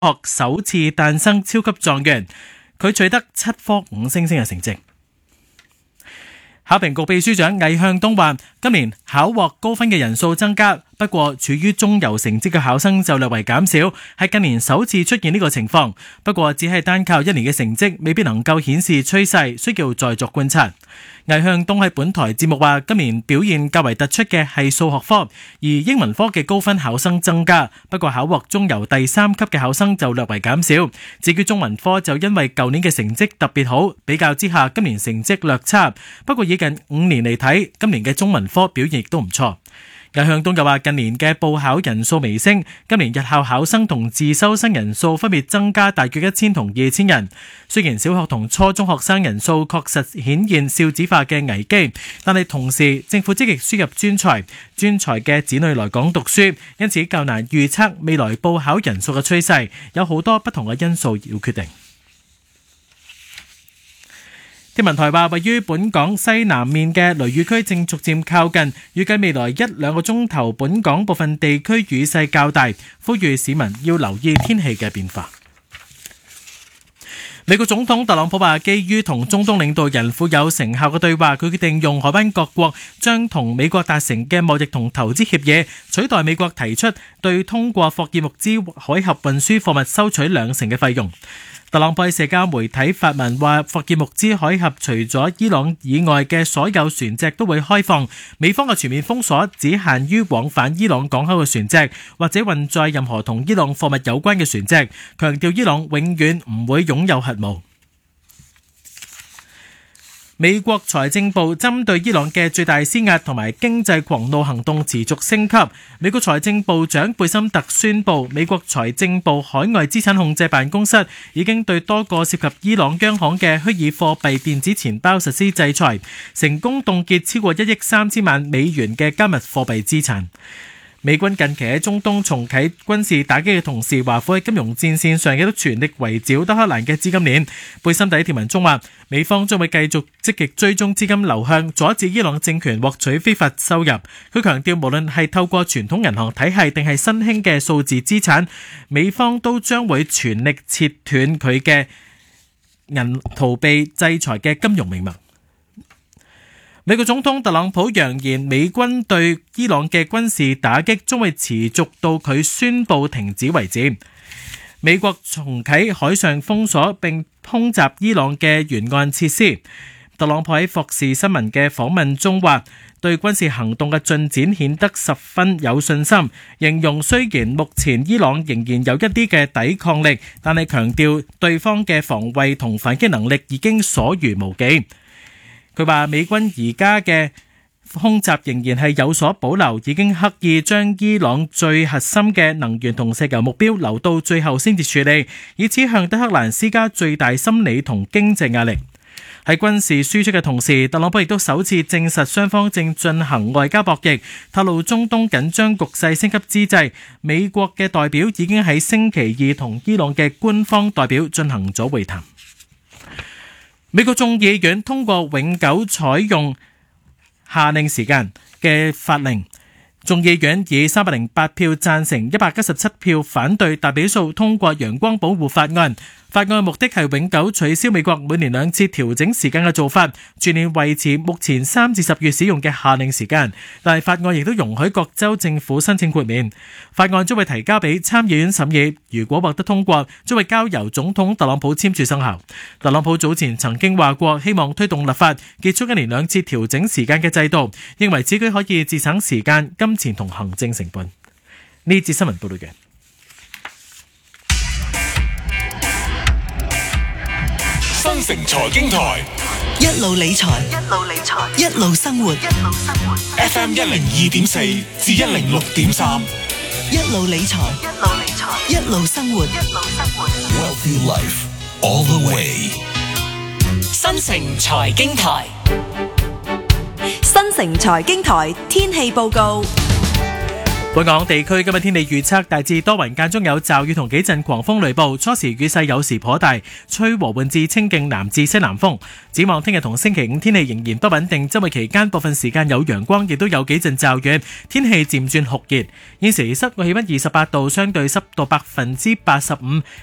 學首次誕生超級狀元，佢取得7科5星星嘅成績。考評局秘書長魏向東話，今年考獲高分嘅人數增加，不過處於中游成績嘅考生就略為減少，係近年首次出現呢個情況。不過只係單靠一年嘅成績未必能夠顯示趨勢，需要再作觀察。魏向東喺本台節目話，今年表現較為突出嘅係數學科，而英文科嘅高分考生增加，不過考獲中游第3級嘅考生就略為減少。至於中文科就因為舊年嘅成績特別好，比較之下今年成績略差，不過以近5年嚟睇，今年嘅中文科表現亦都唔錯。魏向東又話，近年嘅報考人數微升，今年日校考生同自修生人數分別增加大約1000同2000人。雖然小學同初中學生人數確實顯現少子化嘅危機，但係同時政府積極輸入專才嘅子女來港讀書，因此較難預測未來報考人數嘅趨勢，有好多不同嘅因素要決定。天文台話，位於本港西南面嘅雷雨區正逐漸靠近，預計未來1-2個鐘頭本港部分地區雨勢較大，呼籲市民要留意天氣嘅變化。美國總統特朗普話，基於同中東領導人富有成效嘅對話，佢決定用海灣各國將同美國達成嘅貿易同投資協議取代美國提出對通過霍爾木茲海峽運輸貨物收取2%嘅費用。特朗普喺社交媒體發文話，霍爾木茲海峽除咗伊朗以外嘅所有船隻都會開放，美方嘅全面封鎖只限於往返伊朗港口嘅船隻，或者運載任何同伊朗貨物有關嘅船隻，強調伊朗永遠唔會擁有核武。美國財政部針對伊朗嘅最大施壓同埋經濟狂怒行動持續升級。美國財政部長貝森特宣布，美國財政部海外資產控制辦公室已經對多個涉及伊朗央行嘅虛擬貨幣電子錢包實施制裁，成功凍結超過1億3千萬美元嘅加密貨幣資產。美軍近期喺中東重啟軍事打擊嘅同時，華府喺金融戰線上亦都全力圍剿德黑蘭嘅資金鏈。貝森特喺條文中話，美方將會繼續積極追蹤資金流向，阻止伊朗政權獲取非法收入。佢強調，無論係透過傳統銀行體系定係新興嘅數字資產，美方都將會全力切斷佢嘅逃避制裁嘅金融命脈。美國總統特朗普揚言，美軍對伊朗嘅軍事打擊將會持續到佢宣布停止為止。美國重啟海上封鎖並空襲伊朗嘅沿岸設施。特朗普喺霍士新聞嘅訪問中話，對軍事行動嘅進展顯得十分有信心，形容雖然目前伊朗仍然有一啲嘅抵抗力，但係強調對方嘅防衛同反擊能力已經所餘無幾。佢話美軍而家嘅空襲仍然係有所保留，已經刻意將伊朗最核心嘅能源同石油目標留到最後先至處理，以此向德黑蘭施加最大心理同經濟壓力。喺軍事輸出嘅同時，特朗普亦都首次證實雙方正進行外交博弈，透露中東緊張局勢升級之際，美國嘅代表已經喺星期二同伊朗嘅官方代表進行咗會談。美國眾議院通過永久採用夏令時間嘅法令，眾議院以308票贊成、197票反對大比數通過陽光保護法案。法案嘅目的係永久取消美國每年2次調整時間嘅做法，全年維持目前3至10月使用嘅夏令時間。但係法案亦都容許各州政府申請豁免。法案將會提交俾參議院審議，如果獲得通過，將會交由總統特朗普簽署生效。特朗普早前曾經話過，希望推動立法結束一年2次調整時間嘅制度，認為此舉可以節省時間、金錢同行政成本。呢節新聞報道嘅。 新城財經台一路理財，一路生活。 FM 102.4至106.3， 一路理財，一路生活。 Wealthy Life all the way。 新城財經台，天氣報告。 本港地區今日天氣預測大致多雲，間中有驟雨同幾陣狂風雷暴，初時雨勢有時頗大，吹和緩至清勁南至西南風。展望聽日同星期五天氣仍然不穩定，周末期間部分時間有陽光，亦都有幾陣驟雨，天氣漸轉酷熱。現時室外氣溫28度，相對濕度85%，